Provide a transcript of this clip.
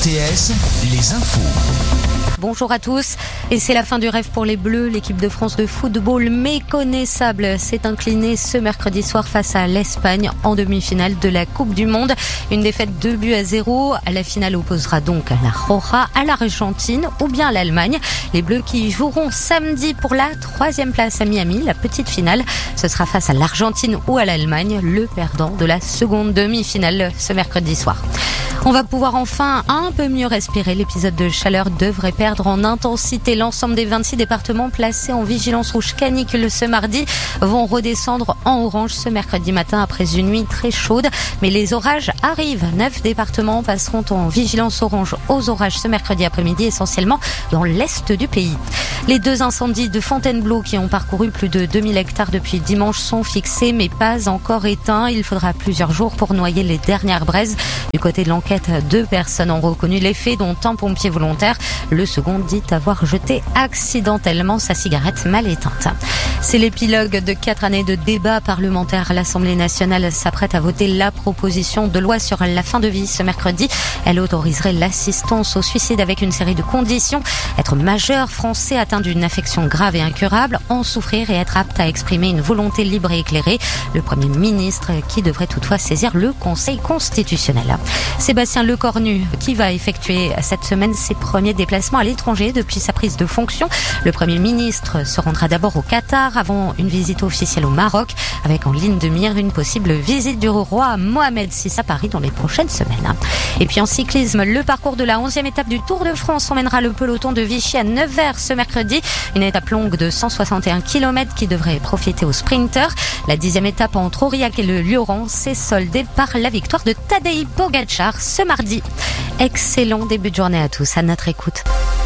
RTS, les infos. Bonjour à tous. Et c'est la fin du rêve pour les Bleus. L'équipe de France de football méconnaissable s'est inclinée ce mercredi soir face à l'Espagne en demi-finale de la Coupe du Monde. Une défaite 2-0. La finale opposera donc la Roja à l'Argentine ou bien l'Allemagne. Les Bleus qui joueront samedi pour la 3e place à Miami. La petite finale, ce sera face à l'Argentine ou à l'Allemagne, le perdant de la seconde demi-finale ce mercredi soir. On va pouvoir enfin un peu mieux respirer. L'épisode de chaleur devrait perdre en intensité. L'ensemble des 26 départements placés en vigilance rouge canicule ce mardi vont redescendre en orange ce mercredi matin après une nuit très chaude. Mais les orages arrivent. 9 départements passeront en vigilance orange aux orages ce mercredi après-midi, essentiellement dans l'est du pays. Les 2 incendies de Fontainebleau qui ont parcouru plus de 2000 hectares depuis dimanche sont fixés mais pas encore éteints. Il faudra plusieurs jours pour noyer les dernières braises. Du côté de l'enquête, 2 personnes ont reconnu les faits, dont un pompier volontaire. Le second dit avoir jeté accidentellement sa cigarette mal éteinte. C'est l'épilogue de 4 années de débats parlementaires. L'Assemblée nationale s'apprête à voter la proposition de loi sur la fin de vie ce mercredi. Elle autoriserait l'assistance au suicide avec une série de conditions. Être majeur, français, atteint d'une affection grave et incurable, en souffrir et être apte à exprimer une volonté libre et éclairée. Le Premier ministre qui devrait toutefois saisir le Conseil constitutionnel. Sébastien Lecornu qui va effectuer cette semaine ses premiers déplacements à l'étranger depuis sa prise de fonction. Le Premier ministre se rendra d'abord au Qatar avant une visite officielle au Maroc avec en ligne de mire une possible visite du roi Mohamed VI à Paris dans les prochaines semaines. Et puis en cyclisme, le parcours de la 11e étape du Tour de France emmènera le peloton de Vichy à Nevers ce mercredi. Une étape longue de 161 km qui devrait profiter aux sprinteurs. La 10e étape entre Aurillac et le Lioran s'est soldée par la victoire de Tadej Pogačar ce mardi. Excellent début de journée à tous, à notre écoute.